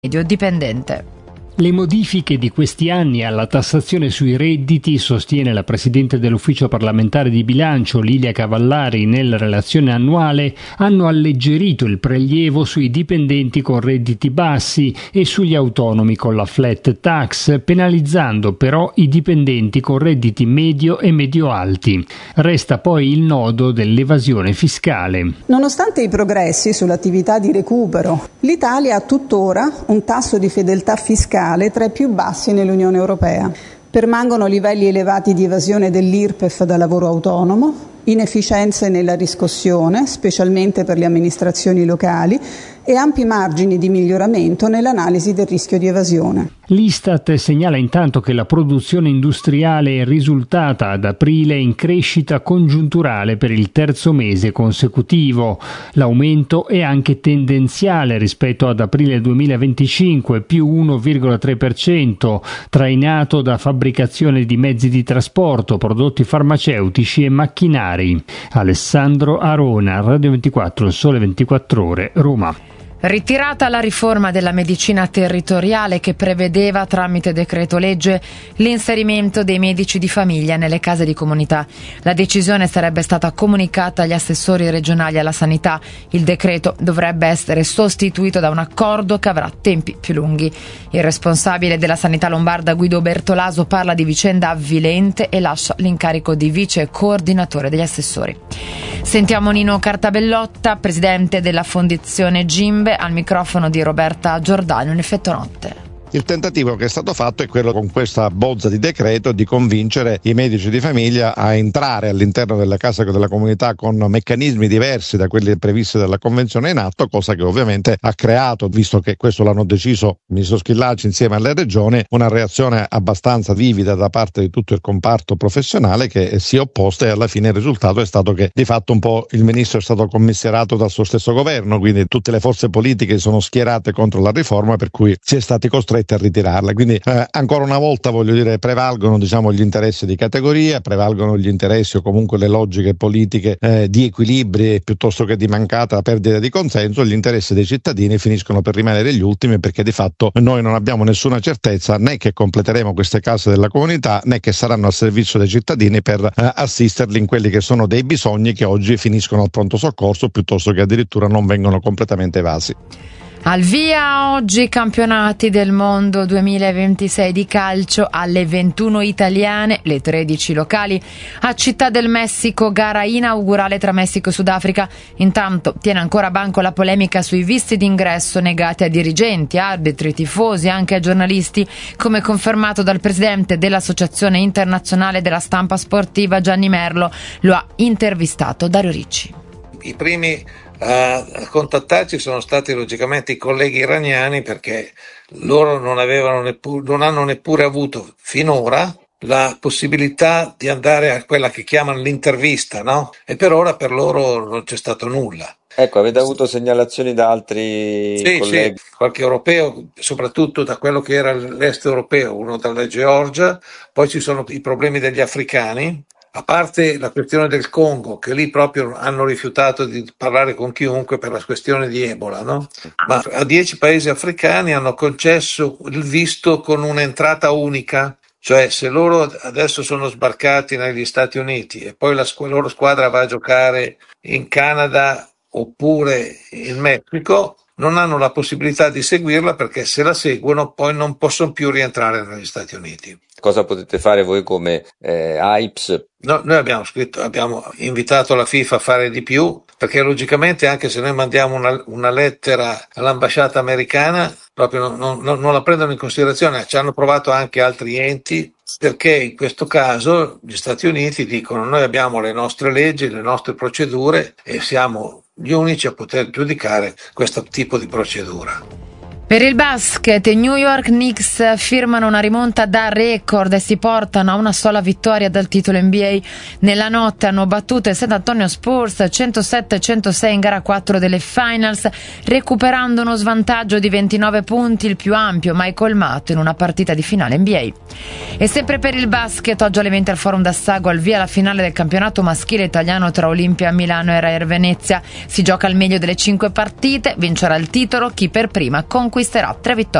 medio dipendente. Le modifiche di questi anni alla tassazione sui redditi, sostiene la Presidente dell'Ufficio parlamentare di bilancio Lilia Cavallari nella relazione annuale, hanno alleggerito il prelievo sui dipendenti con redditi bassi e sugli autonomi con la flat tax, penalizzando però i dipendenti con redditi medio e medio-alti. Resta poi il nodo dell'evasione fiscale. Nonostante i progressi sull'attività di recupero, l'Italia ha tuttora un tasso di fedeltà fiscale tra i più bassi nell'Unione Europea. Permangono livelli elevati di evasione dell'IRPEF da lavoro autonomo, inefficienze nella riscossione, specialmente per le amministrazioni locali, e ampi margini di miglioramento nell'analisi del rischio di evasione. L'Istat segnala intanto che la produzione industriale è risultata ad aprile in crescita congiunturale per il terzo mese consecutivo. L'aumento è anche tendenziale rispetto ad aprile 2025, più 1,3%, trainato da fabbricazione di mezzi di trasporto, prodotti farmaceutici e macchinari. Alessandro Arona, Radio 24, Sole 24 Ore, Roma. Ritirata la riforma della medicina territoriale che prevedeva tramite decreto legge l'inserimento dei medici di famiglia nelle case di comunità. La decisione sarebbe stata comunicata agli assessori regionali alla sanità. Il decreto dovrebbe essere sostituito da un accordo che avrà tempi più lunghi. Il responsabile della sanità lombarda Guido Bertolaso parla di vicenda avvilente e lascia l'incarico di vice coordinatore degli assessori. Sentiamo Nino Cartabellotta, presidente della Fondazione Gimbe, al microfono di Roberta Giordano in Effetto Notte. Il tentativo che è stato fatto è quello, con questa bozza di decreto, di convincere i medici di famiglia a entrare all'interno della casa della comunità con meccanismi diversi da quelli previsti dalla convenzione in atto, cosa che ovviamente ha creato, visto che questo l'hanno deciso il ministro Schillaci insieme alle regioni, una reazione abbastanza vivida da parte di tutto il comparto professionale che si è opposta, e alla fine il risultato è stato che di fatto un po' il ministro è stato commiserato dal suo stesso governo, quindi tutte le forze politiche sono schierate contro la riforma, per cui si è stati costretti a ritirarla. Quindi ancora una volta, voglio dire, prevalgono gli interessi di categoria, prevalgono gli interessi o comunque le logiche politiche di equilibri piuttosto che di mancata perdita di consenso. Gli interessi dei cittadini finiscono per rimanere gli ultimi, perché di fatto noi non abbiamo nessuna certezza né che completeremo queste case della comunità, né che saranno al servizio dei cittadini per assisterli in quelli che sono dei bisogni che oggi finiscono al pronto soccorso, piuttosto che addirittura non vengono completamente evasi. Al via oggi i campionati del mondo 2026 di calcio, alle 21 italiane, le 13 locali. A Città del Messico, gara inaugurale tra Messico e Sudafrica. Intanto tiene ancora a banco la polemica sui visti d'ingresso negati a dirigenti, arbitri, tifosi e anche a giornalisti, come confermato dal presidente dell'Associazione Internazionale della Stampa Sportiva Gianni Merlo. Lo ha intervistato Dario Ricci. I primi a contattarci sono stati logicamente i colleghi iraniani, perché loro non hanno neppure avuto finora la possibilità di andare a quella che chiamano l'intervista, no? E per ora per loro non c'è stato nulla. Ecco, avete avuto segnalazioni da altri colleghi? Sì, qualche europeo, soprattutto da quello che era l'est europeo, uno dalla Georgia, poi ci sono i problemi degli africani. A parte la questione del Congo, che lì proprio hanno rifiutato di parlare con chiunque per la questione di Ebola, no? Ma a 10 paesi africani hanno concesso il visto con un'entrata unica, cioè se loro adesso sono sbarcati negli Stati Uniti e poi la loro squadra va a giocare in Canada oppure in Messico, non hanno la possibilità di seguirla, perché se la seguono poi non possono più rientrare negli Stati Uniti. Cosa potete fare voi come AIPS? No, noi abbiamo invitato la FIFA a fare di più, perché logicamente anche se noi mandiamo una lettera all'ambasciata americana, proprio non la prendono in considerazione. Ci hanno provato anche altri enti, perché in questo caso gli Stati Uniti dicono: noi abbiamo le nostre leggi, le nostre procedure e siamo gli unici a poter giudicare questo tipo di procedura. Per il basket, i New York Knicks firmano una rimonta da record e si portano a una sola vittoria dal titolo NBA. Nella notte hanno battuto il San Antonio Spurs 107-106 in gara 4 delle Finals, recuperando uno svantaggio di 29 punti, il più ampio mai colmato in una partita di finale NBA. E sempre per il basket, oggi alle 20 al Forum d'Assago al via la finale del campionato maschile italiano tra Olimpia Milano e Real Venezia. Si gioca al meglio delle 5 partite, vincerà il titolo chi per prima conquisterà conquisterà 3 vittorie.